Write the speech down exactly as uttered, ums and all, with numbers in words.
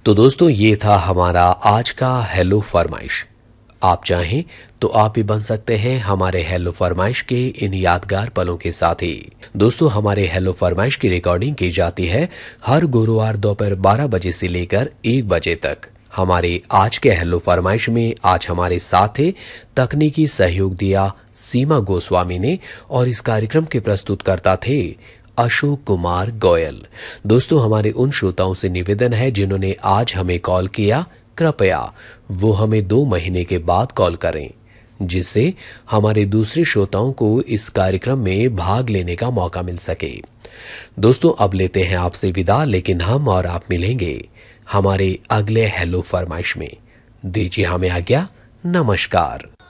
तो दोस्तों ये था हमारा आज का हेलो फरमाइश। आप चाहें तो आप भी बन सकते हैं हमारे हेलो फरमाइश के इन यादगार पलों के साथी। दोस्तों हमारे हेलो फरमाइश की रिकॉर्डिंग की जाती है हर गुरुवार दोपहर बारह बजे से लेकर एक बजे तक। हमारे आज के हेलो फरमाइश में आज हमारे साथ थे, तकनीकी सहयोग दिया सीमा गोस्वामी ने और इस कार्यक्रम के प्रस्तुतकर्ता थे अशोक कुमार गोयल। दोस्तों हमारे उन श्रोताओं से निवेदन है जिन्होंने आज हमें कॉल किया, कृपया वो हमें दो महीने के बाद कॉल करें, जिससे हमारे दूसरे श्रोताओं को इस कार्यक्रम में भाग लेने का मौका मिल सके। दोस्तों अब लेते हैं आपसे विदा, लेकिन हम और आप मिलेंगे हमारे अगले हेलो फरमाइश में। दीजिए हमें आज्ञा, नमस्कार।